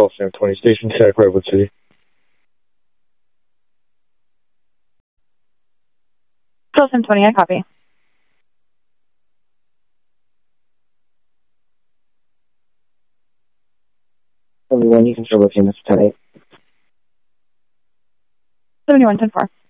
12 Sam 20 Station, Sac Redwood City. Sam 20, I copy. Everyone, you can start looking this tonight. 71, 10-4.